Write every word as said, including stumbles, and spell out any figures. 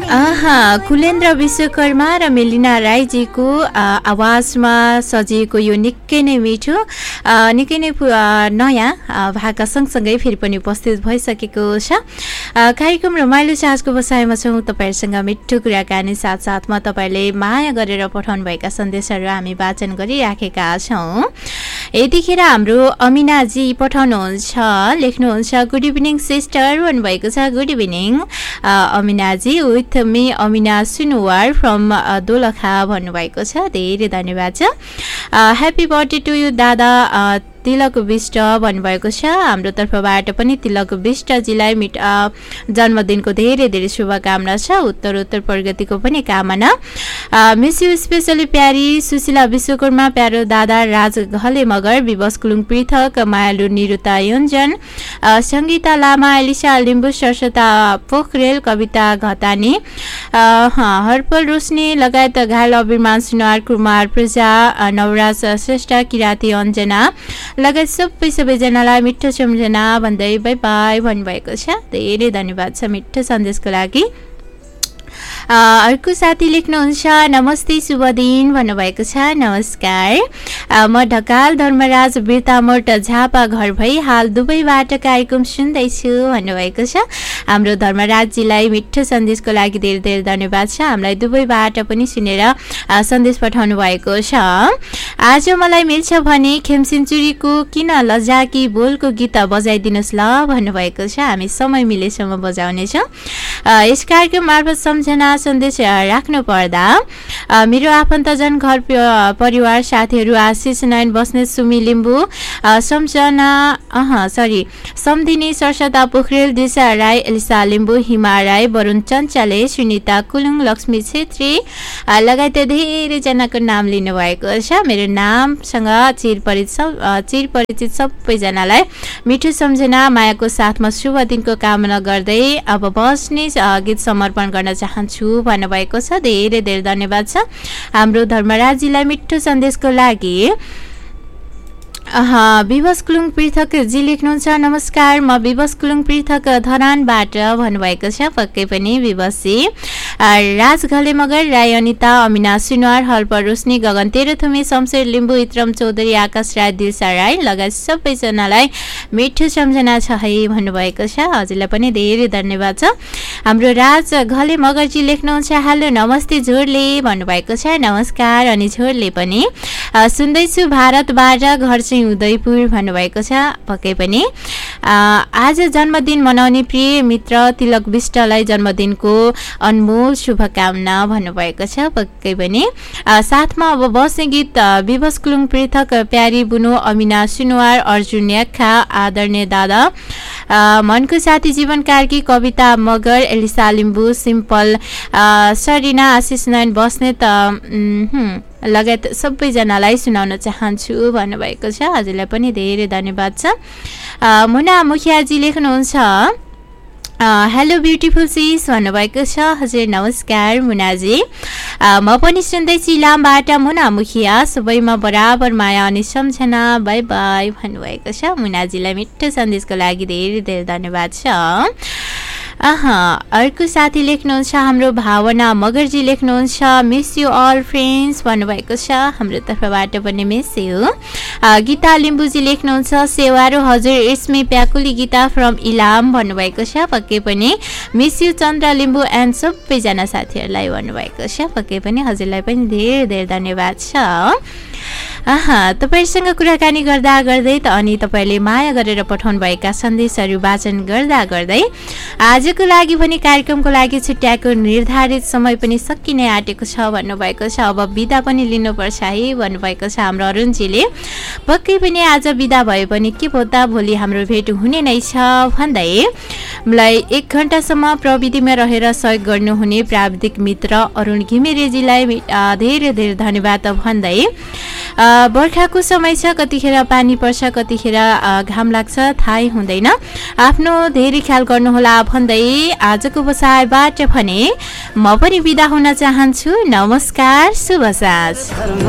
आहा कुलेन्द्र विश्वकर्मा र मेलिना राईजीको आवाजमा सजिएको यो निकै नै मिठो निकै नै नयाँ भाका सँगसँगै फेरि पनि उपस्थित भइसकेको छ। कार्यक्रम रमाइलो साँझको बसाइमा छौँ। तपाईँहरूसँग मिठो कुराकानी साथसाथमा तपाईँले माया गरेर पठाउनुभएका सन्देशहरू हामी वाचन गरिराखेका छौँ। यतिखेर हाम्रो अमिनाजी पठाउनुहुन्छ, लेख्नुहुन्छ गुड इभिनिङ सिस्टर भन्नुभएको छ। Good evening अमिनाजी, with me Amina Sunuwar from Dolakha भन्नुभएको छ। धेरै धन्यवाद छ। ह्याप्पी बर्थडे टु यु दादा तिलक विष्ट भन्नुभएको छ। हाम्रो तर्फबाट पनि तिलक विष्टजीलाई मिट जन्मदिनको धेरै धेरै शुभकामना छ। उत्तर उत्तर प्रगतिको पनि कामना। मिस यु स्पेसली प्यारी सुशीला विश्वकर्मा, प्यारो दादा राज घले मगर, विवश कुलुङ पृथक, मायालु निरुता योन्जन, सङ्गीता लामा, एलिसा लिम्बू, सरसता पोखरेल, कविता घतानी, हर्पल रोशनी लगायत घायल अभिमान सुनार, कुमार प्रजा, नवराज श्रेष्ठ, किराती अञ्जना लगायत सबै सबैजनालाई मिठो सम्झना भन्दै बाई बाई भन्नुभएको छ। धेरै धन्यवाद छ मिठो सन्देशको लागि। अर्को साथी लेख्नुहुन्छ, नमस्ते शुभ दिन भन्नुभएको छ। नमस्कार, म ढकाल धर्मराज बिर्तामोट झापा घर भई हाल दुबईबाट कार्यक्रम सुन्दैछु भन्नुभएको छ। हाम्रो धर्मराजजीलाई मिठो सन्देशको लागि धेरै धेरै धन्यवाद छ। हामीलाई दुबईबाट पनि सुनेर सन्देश पठाउनु भएको छ। आज मलाई मिल्छ भने खेमसिन्चुरीको किन लजाकी बोलको गीत बजाइदिनुहोस् ल भन्नुभएको छ। हामी समय मिलेसम्म बजाउनेछौँ। यस कार्यक्रम मार्फत सम्झना सन्देश राख्नु पर्दा मेरो आफन्तजन घर परिवार साथीहरू आशिष नयन बस्नेत, सुमी लिम्बू, सम्झना अह सरी सम्धिनी, सरसता पोखरेल, दिशा राई, एलिसा लिम्बू, हिमा राई, वरुण चञ्चले, सुनिता कुलुङ, लक्ष्मी छेत्री लगायत धेरैजनाको नाम लिनुभएको छ। मेरो नामसँग चिरपरिचित चिरपरिचित सबैजनालाई मिठो सम्झना मायाको साथमा शुभ दिनको कामना गर्दै अब बस्ने गीत समर्पण गर्न चाहन्छु भन्नुभएको छ। धेरै धेरै धन्यवाद छ हाम्रो धर्मराजीलाई मिठो सन्देशको लागि। विवश कुलुङ पृथक जी लेख्नुहुन्छ, नमस्कार म विवश कुलुङ पृथक धरानबाट भन्नुभएको छ। पक्कै पनि विवशी राज घले मगर, राई अनिता, अमिना सुनवार, हल्पर रोशनी, गगन तेह्रथुमी, शमशेर लिम्बू, इत्रम चौधरी, आकाश राई, दिलसा राई लगायत सबैजनालाई मिठो सम्झना छ है भन्नुभएको छ। हजुरलाई पनि धेरै धन्यवाद छ। हाम्रो राज घले मगरजी लेख्नुहुन्छ, हेलो नमस्ते झोरले भन्नुभएको छ। नमस्कार अनि झोरले पनि सुन्दैछु भारतबाट, घर चाहिँ उदयपुर भन्नुभएको छ। पक्कै पनि आज जन्मदिन मनाउने प्रिय मित्र तिलक विष्टलाई जन्मदिनको अनमोल शुभकामना भन्नुभएको छ। पक्कै पनि साथमा अब बस्ने गीत विवश कुलुङ पृथक, प्यारी बुनु, अमिना सुनवार, अर्जुन याखा, आदरणीय दादा, मनको साथी जीवन कार्की, कविता मगर, एलिसा लिम्बू, सिम्पल, सरिना, आशिष नयन बस्नेत लगायत सबैजनालाई सुनाउन चाहन्छु भन्नुभएको छ। हजुरलाई पनि धेरै धन्यवाद छ। मुना मुखियाजी लेख्नुहुन्छ, हेलो ब्युटिफुल सिस भन्नुभएको छ। हजुर नमस्कार मुनाजी, म पनि सुन्दैछु इलामबाट मुना मुखिया, सबैमा बराबर माया अनि सम्झना बाई बाई भन्नुभएको छ। मुनाजीलाई मिठो सन्देशको लागि धेरै धेरै धन्यवाद छ। अह अर्को साथी लेख्नुहुन्छ, हाम्रो भावना मगरजी लेख्नुहुन्छ, मिस यु अल फ्रेन्ड्स भन्नुभएको छ। हाम्रो तर्फबाट पनि मिस यु। गीता लिम्बूजी लेख्नुहुन्छ, सेवारो हजुर इस्मी प्याकुली गीता फ्रम इलाम भन्नुभएको छ। पक्कै पनि miss you Chandra Limbu and सबैजना साथीहरूलाई भन्नुभएको छ। पक्कै पनि हजुरलाई पनि धेरै धेरै धन्यवाद छ। आहा तपाईँसँग कुराकानी गर्दा गर्दै त अनि तपाईँले माया गरेर पठाउनुभएका सन्देशहरू वाचन गर्दा गर्दै आजको लागि पनि कार्यक्रमको लागि छुट्याएको निर्धारित समय पनि सकिने आँटेको छ भन्नुभएको छ। अब बिदा पनि लिनुपर्छ है भन्नुभएको छ हाम्रो अरुणजीले। पक्कै पनि आज बिदा भए पनि के पो त भोलि हाम्रो भेट हुने नै छ भन्दै मलाई एक घन्टासम्म प्रविधिमा रहेर सहयोग गर्नुहुने प्राविधिक मित्र अरुण घिमिरेजीलाई धेरै धेरै धन्यवाद भन्दै बर्खाको समय छ, कतिखेर पानी पर्छ, कतिखेर घाम लाग्छ थाहै हुँदैन। आफ्नो धेरै ख्याल गर्नुहोला भन्दै आजको बसाइबाट भने म पनि बिदा हुन चाहन्छु। नमस्कार, शुभ साँझ।